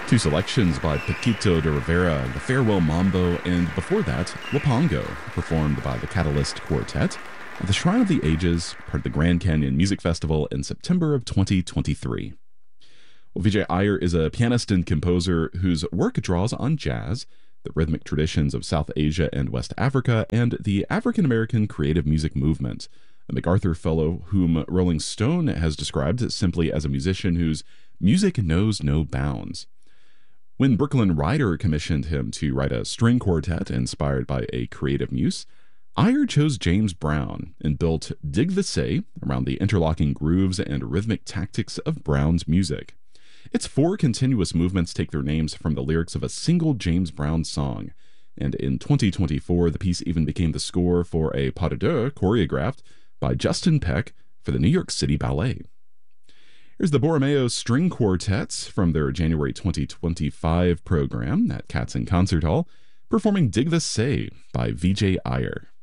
Two selections by Paquito de Rivera, the Farewell Mambo, and before that, Wapango, performed by the Catalyst Quartet at the Shrine of the Ages, part of the Grand Canyon Music Festival in September of 2023. Well, Vijay Iyer is a pianist and composer whose work draws on jazz, the rhythmic traditions of South Asia and West Africa, and the African American creative music movement, a MacArthur Fellow whom Rolling Stone has described simply as a musician whose music knows no bounds. When Brooklyn Ryder commissioned him to write a string quartet inspired by a creative muse, Iyer chose James Brown and built Dig the Say around the interlocking grooves and rhythmic tactics of Brown's music. Its four continuous movements take their names from the lyrics of a single James Brown song, and in 2024 the piece even became the score for a pas de deux choreographed by Justin Peck for the New York City Ballet. Here's the Borromeo String Quartets from their January 2025 program at Katz and Concert Hall, performing Dig the Say by Vijay Iyer.